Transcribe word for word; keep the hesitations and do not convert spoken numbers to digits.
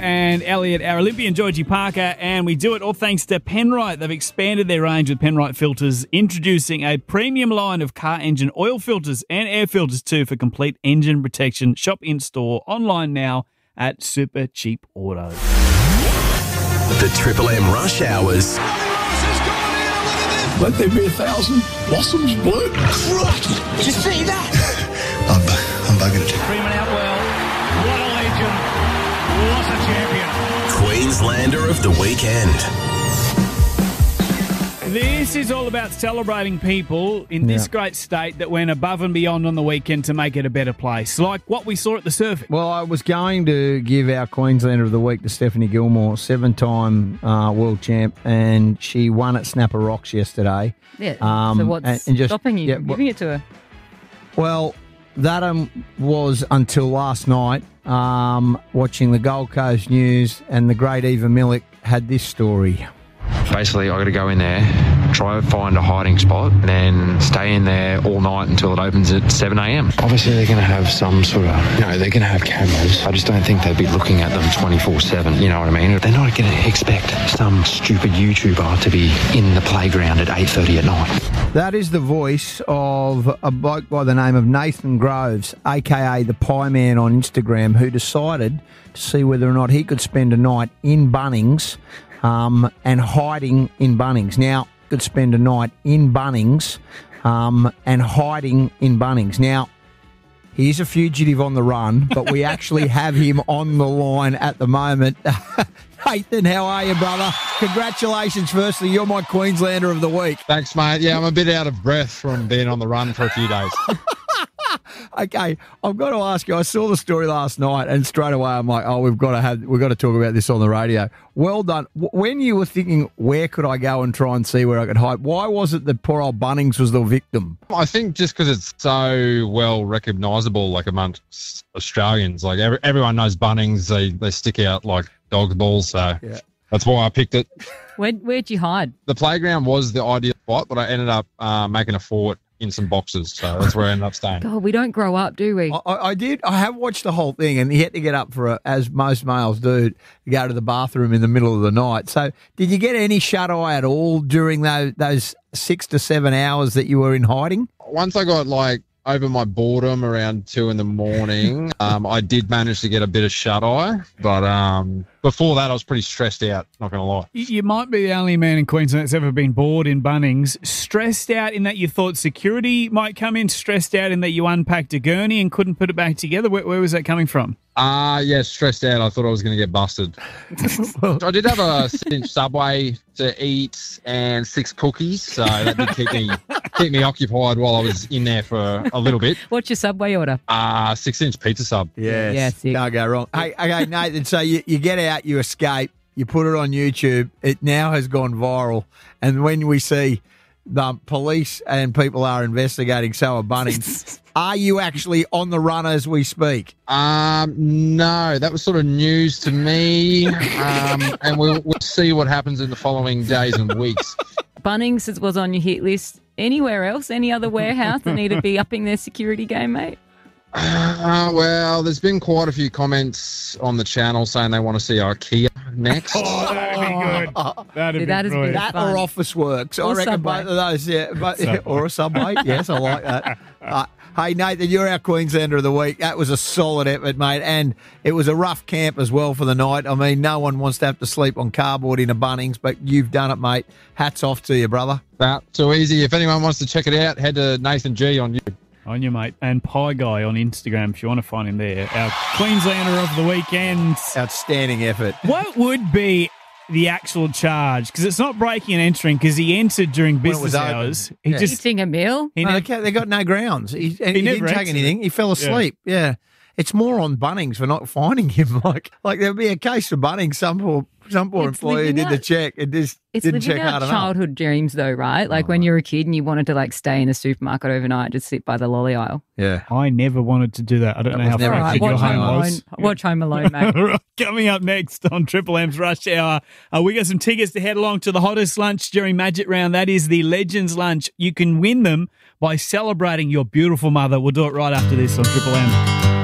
and Elliot, our Olympian Georgie Parker, and we do it all thanks to Penrite. They've expanded their range with Penrite filters, introducing a premium line of car engine oil filters and air filters too for complete engine protection. Shop in-store, online now at Super Cheap Auto. The Triple M Rush Hours. Let there be a thousand blossoms bloom. Crikey! Did you see that? I'm, bu- I'm bugging it. Freeman out well. What a legend. What a champion. Queenslander of the weekend. This is all about celebrating people in this Yeah. great state that went above and beyond on the weekend to make it a better place, like what we saw at the surfing. Well, I was going to give our Queenslander of the Week to Stephanie Gilmore, seven-time uh, world champ, and she won at Snapper Rocks yesterday. Yeah. Um, so what's and- and just- stopping you yeah, from wha- giving it to her? Well, that um, was until last night, um, watching the Gold Coast News, and the great Eva Millick had this story. Basically, I got to go in there, try to find a hiding spot, and then stay in there all night until it opens at seven a.m. Obviously, they're going to have some sort of, you know, they're going to have cameras. I just don't think they'd be looking at them twenty-four seven, you know what I mean? They're not going to expect some stupid YouTuber to be in the playground at eight thirty at night. That is the voice of a bloke by the name of Nathan Groves, a k a the Pie Man on Instagram, who decided to see whether or not he could spend a night in Bunnings um, and hiding in Bunnings. Now, could spend a night in Bunnings um, and hiding in Bunnings. Now, he's a fugitive on the run, but we actually have him on the line at the moment. Nathan, how are you, brother? Congratulations, firstly. You're my Queenslander of the week. Thanks, mate. Yeah, I'm a bit out of breath from being on the run for a few days. Okay, I've got to ask you. I saw the story last night, and straight away I'm like, "Oh, we've got to have, we've got to talk about this on the radio." Well done. W- When you were thinking, where could I go and try and see where I could hide? Why was it that poor old Bunnings was the victim? I think just because it's so well recognisable, like amongst Australians, like every, everyone knows Bunnings. They they stick out like dog's balls. So Yeah. that's why I picked it. Where, where'd you hide? The playground was the ideal spot, but I ended up uh, making a fort in some boxes. So that's where I ended up staying. God, we don't grow up, do we? I, I I did. I have watched the whole thing, and he had to get up for, a, as most males do, to go to the bathroom in the middle of the night. So, did you get any shut eye at all during those those six to seven hours that you were in hiding? Once I got like over my boredom around two in the morning, um, I did manage to get a bit of shut eye. But um, before that, I was pretty stressed out, not going to lie. You you might be the only man in Queensland that's ever been bored in Bunnings. Stressed out in that you thought security might come in, stressed out in that you unpacked a gurney and couldn't put it back together. Where, where was that coming from? Ah, uh, yeah, stressed out. I thought I was going to get busted. I did have a cinch Subway to eat and six cookies, so that did keep me keep me occupied while I was in there for a little bit. What's your Subway order? Uh, six-inch pizza sub. Yes. Yeah, sick. Can't go wrong. Hey, okay, Nathan, so you, you get out, you escape, you put it on YouTube. It now has gone viral. And when we see the police and people are investigating, so are Bunnings, are you actually on the run as we speak? Um, no, that was sort of news to me, um, and we'll, we'll see what happens in the following days and weeks. Bunnings was on your hit list. Anywhere else? Any other warehouse that need to be upping their security game, mate? Uh, well, there's been quite a few comments on the channel saying they want to see IKEA next. Oh, that'd be good. That'd See, be that is brilliant. bit That fun. or Office Works. I Or reckon Subway. both of those, yeah. But, or a Subway. Yes, I like that. Uh, hey, Nathan, you're our Queenslander of the week. That was a solid effort, mate. And it was a rough camp as well for the night. I mean, no one wants to have to sleep on cardboard in a Bunnings, but you've done it, mate. Hats off to you, brother. That's so easy. If anyone wants to check it out, head to Nathan G on YouTube. On you, mate. And Pie Guy on Instagram if you want to find him there. Our Queenslander of the weekend. Outstanding effort. What would be the actual charge? Because it's not breaking and entering because he entered during When it was business open. hours. He Yeah. just Eating a meal? he No, never, they, can't- they got no grounds. He, and he, never didn't take exited. anything. He fell asleep. Yeah. It's more on Bunnings for not finding him. Like, like there'd be a case for Bunnings. Some poor, some poor It's employee living did the out- check and just It's didn't living check out hard enough. childhood dreams, though, right? Like when you were a kid and you wanted to like stay in a supermarket overnight, just sit by the lolly aisle. Yeah. I never wanted to do that. I don't That know was how never far a out thing. your watch Home Home home Alone. was. Watch Home Alone, mate. Right, coming up next on Triple M's Rush Hour, uh, we got some tickets to head along to the hottest lunch during Magic Round. That is the Legends Lunch. You can win them by celebrating your beautiful mother. We'll do it right after this on Triple M.